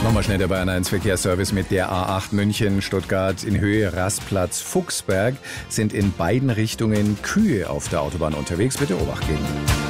Nochmal schnell der Bayern 1 Verkehrsservice mit der A8 München-Stuttgart in Höhe Rastplatz Fuchsberg sind in beiden Richtungen Kühe auf der Autobahn unterwegs. Bitte Obacht geben.